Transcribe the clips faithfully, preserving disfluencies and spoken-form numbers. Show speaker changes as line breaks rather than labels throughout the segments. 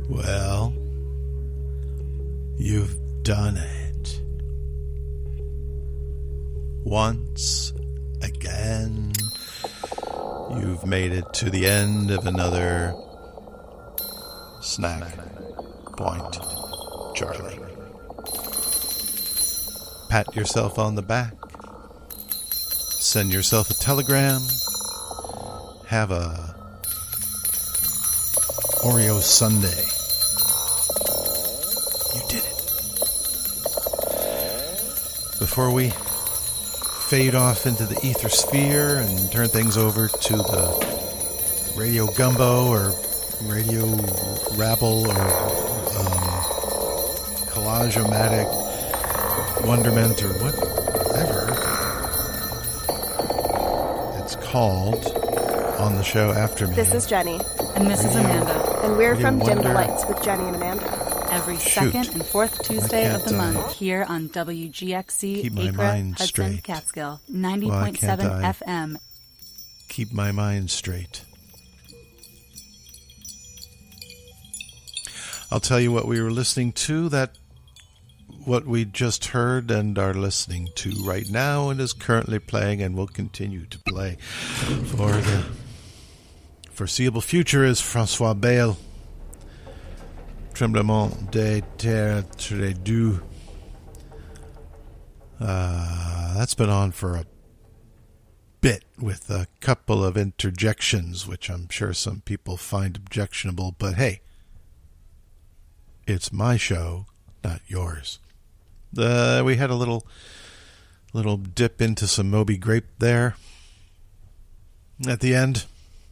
Well, you've done it. Once again, you've made it to the end of another Snack Point Charlie. Pat yourself on the back. Send yourself a telegram. Have a Oreo sundae. You did it. Before we fade off into the ether sphere and turn things over to the Radio Gumbo or Radio Rabble or um, Collage-O-Matic Wonderment or whatever it's called on the show after me.
This is Jenny.
And this is Amanda.
And we're
Radio
from Dim the
Wonder.
Lights with Jenny and Amanda.
Every
Shoot.
second and fourth Tuesday
Why
of the
can't I
month here on W G X C,
keep my
Acre,
mind
Hudson,
straight?
Catskill, ninety
Why
point
can't
seven
I
F M.
keep my mind straight? I'll tell you what we were listening to, that what we just heard and are listening to right now and is currently playing and will continue to play for the foreseeable future is Francois Bale, Tremblement de Terre Très Doux. Uh, that's been on for a bit with a couple of interjections, which I'm sure some people find objectionable, but hey, it's my show, not yours. Uh, we had a little little dip into some Moby Grape there at the end.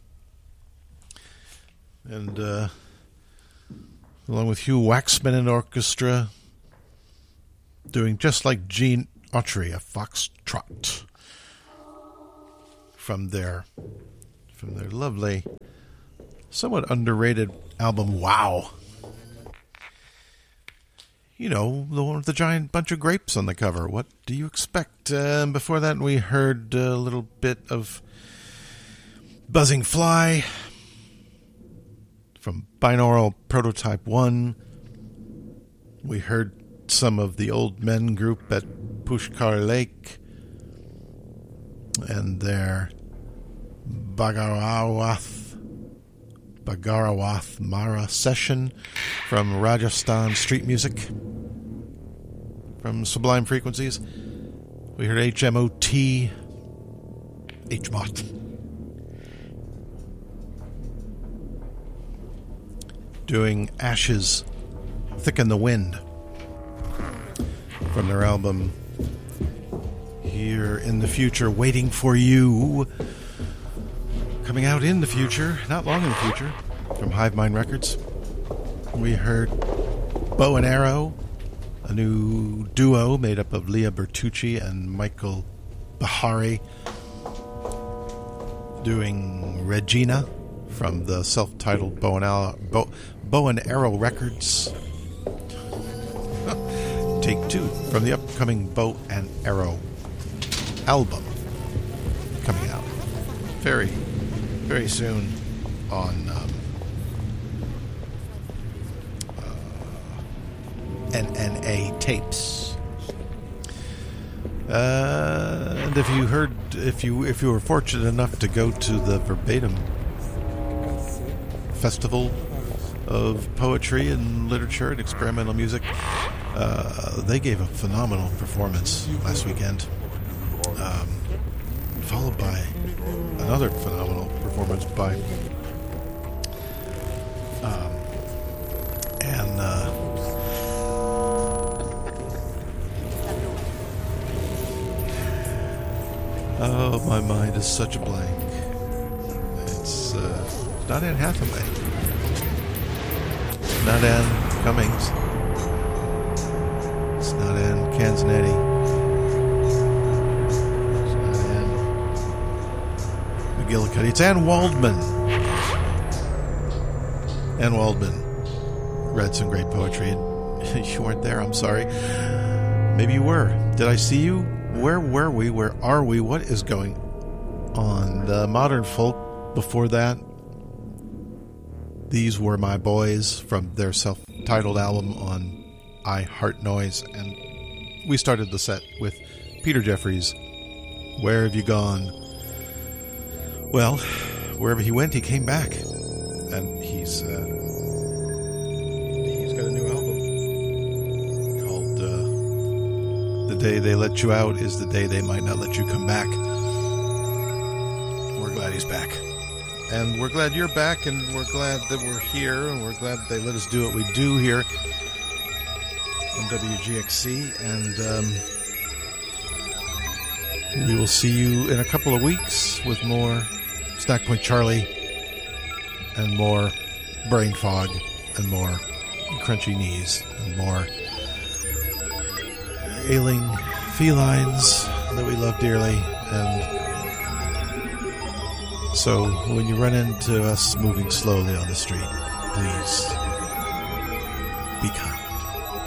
And uh, along with Hugh Waxman and orchestra, doing just like Gene Autry, a foxtrot from their from their lovely, somewhat underrated album Wow. You know, the one with the giant bunch of grapes on the cover. What do you expect? Uh, before that, we heard a little bit of Buzzing Fly from Binaural Prototype one. We heard some of the Old Men group at Pushkar Lake and their Bagarawath Bagarawath Mara session from Rajasthan Street Music from Sublime Frequencies. We heard H M O T, H M O T, doing Ashes Thicken the Wind from their album Here in the Future, Waiting for You, coming out in the future, not long in the future, from Hive Mind Records. We heard Bow and Arrow, a new duo made up of Leah Bertucci and Michael Bahari, doing Regina from the self-titled Bow and Arrow, Bow, Bow and Arrow Records. Take two from the upcoming Bow and Arrow album coming out very very soon on um, uh, N N A tapes. Uh, and if you heard, if you if you were fortunate enough to go to the Verbatim Festival of Poetry and Literature and Experimental Music, uh, they gave a phenomenal performance last weekend, um, followed by another phenomenal performance by um, and uh, oh, my mind is such a blank. It's uh, not Anne Hathaway, it's not Anne Cummings, it's not Anne Canzanetti. McGillicuddy. It's Anne Waldman. Anne Waldman read some great poetry, and you weren't there. I'm sorry. Maybe you were. Did I see you? Where were we? Where are we? What is going on? The Modern Folk before that. These Were My Boys from their self-titled album on I Heart Noise. And we started the set with Peter Jeffries, Where Have You Gone? Well, wherever he went, he came back. And he's, uh, he's got a new album called uh, The Day They Let You Out Is the Day They Might Not Let You Come Back. We're glad he's back. And we're glad you're back, and we're glad that we're here, and we're glad that they let us do what we do here on W G X C. And um, we will see you in a couple of weeks with more Stack Point Charlie, and more brain fog, and more crunchy knees, and more ailing felines that we love dearly. And so when you run into us moving slowly on the street, please be kind.